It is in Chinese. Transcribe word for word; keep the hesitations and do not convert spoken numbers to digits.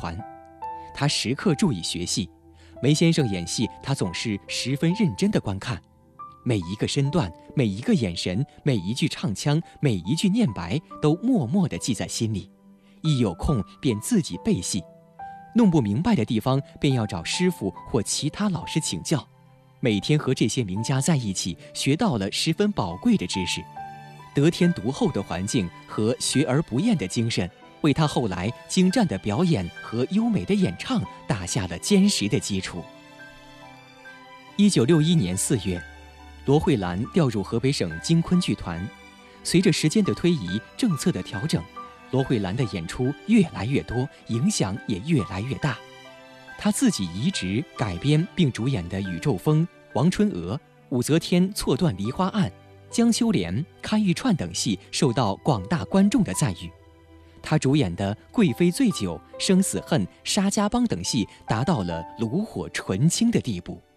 团。他时刻注意学戏，梅先生演戏，他总是十分认真地观看，每一个身段，每一个眼神，每一句唱腔，每一句念白，都默默地记在心里。一有空便自己背戏，弄不明白的地方便要找师傅或其他老师请教。每天和这些名家在一起，学到了十分宝贵的知识。得天独厚的环境和学而不厌的精神，为他后来精湛的表演和优美的演唱打下了坚实的基础。一九六一年四月，罗慧兰调入河北省京昆剧团。随着时间的推移，政策的调整，罗慧兰的演出越来越多，影响也越来越大。她自己移植、改编并主演的《宇宙风》《王春娥》《武则天错断梨花案》《江秋莲》《看玉串》等戏受到广大观众的赞誉。她主演的《贵妃醉酒》《生死恨》《沙家浜》等戏达到了炉火纯青的地步。